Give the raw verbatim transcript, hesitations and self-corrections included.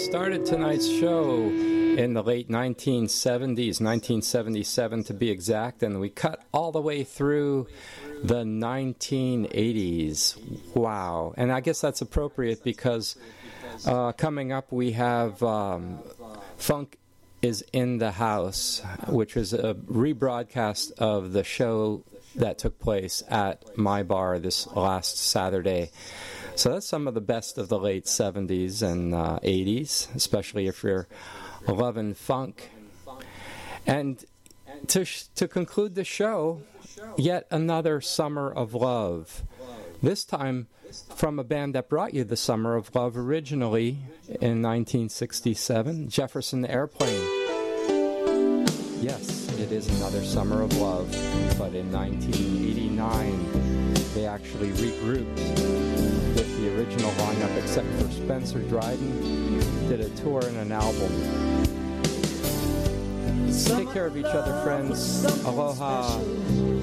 started tonight's show in the late nineteen seventies, nineteen seventy-seven to be exact, and we cut all the way through the nineteen eighties. Wow. And I guess that's appropriate because uh, coming up we have um, Funk is in the House, which was a rebroadcast of the show that took place at my bar this last Saturday. So that's some of the best of the late seventies and uh, eighties, especially if you're loving funk. And to sh- to conclude the show, yet another Summer of Love. This time from a band that brought you the Summer of Love originally in nineteen sixty-seven, Jefferson Airplane. Yes, it is another Summer of Love, but in nineteen eighty-nine they actually regrouped with the original lineup, except for Spencer Dryden, did a tour and an album. Take care of each other, friends. Aloha.